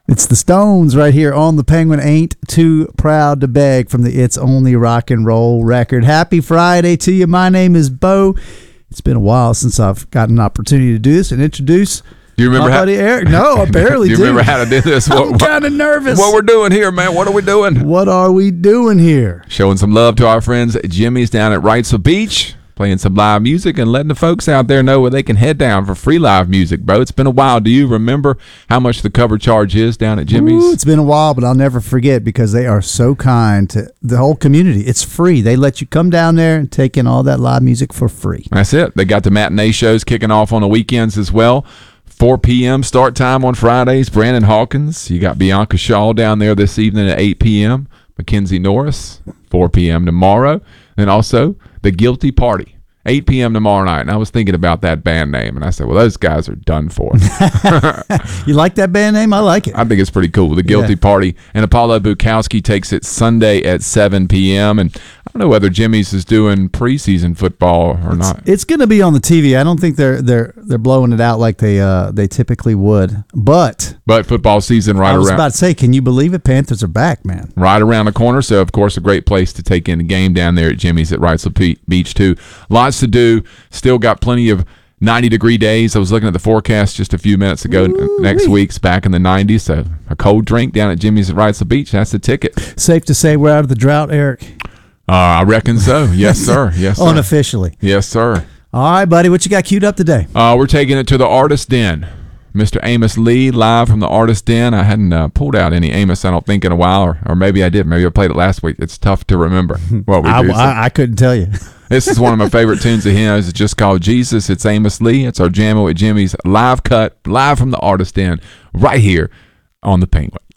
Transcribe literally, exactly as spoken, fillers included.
It's the Stones right here on the Penguin. Ain't Too Proud to Beg from the It's Only Rock and Roll record. Happy Friday to you. My name is Bo. It's been a while since I've got an opportunity to do this and introduce do you remember my how, buddy Eric. No, I barely do. You do. remember how to do this? I'm kind of nervous. What we're doing here, man? What are we doing? What are we doing here? Showing some love to our friends at Jimmy's down at Wrightsville Beach. Playing some live music and letting the folks out there know where they can head down for free live music, bro. It's been a while. Do you remember how much the cover charge is down at Jimmy's? Ooh, it's been a while, but I'll never forget because they are so kind to the whole community. It's free. They let you come down there and take in all that live music for free. That's it. They got the matinee shows kicking off on the weekends as well. four p.m. start time on Fridays. Brandon Hawkins. You got Bianca Shaw down there this evening at eight p.m. Mackenzie Norris, four p.m. tomorrow. And also The Guilty Party, eight p.m. tomorrow night. And I was thinking about that band name, and I said, well, those guys are done for. You like that band name? I like it. I think it's pretty cool. The Guilty yeah. Party. And Apollo Bukowski takes it Sunday at seven p.m. And I don't know whether Jimmy's is doing preseason football or it's, not. It's going to be on the T V. I don't think they're they're they're blowing it out like they uh, they typically would. But but football season right around. I was around. about to say, can you believe it? Panthers are back, man. Right around the corner. So, of course, a great place to take in a game down there at Jimmy's at Wrightsville Beach, too. Lots to do. Still got plenty of ninety-degree days. I was looking at the forecast just a few minutes ago. Ooh-wee. Next week's back in the nineties. So, a cold drink down at Jimmy's at Wrightsville Beach. That's the ticket. Safe to say we're out of the drought, Eric? Uh, I reckon so. Yes, sir. Yes, sir. Unofficially. Yes, sir. All right, buddy. What you got queued up today? Uh, we're taking it to the Artist Den. Mister Amos Lee, live from the Artist Den. I hadn't uh, pulled out any Amos, I don't think, in a while, or, or maybe I did. Maybe I played it last week. It's tough to remember what we I, do. So. I, I couldn't tell you. This is one of my favorite tunes of his. It's just called Jesus. It's Amos Lee. It's our Jammo at Jimmy's live cut, live from the Artist Den, right here on the Penguin.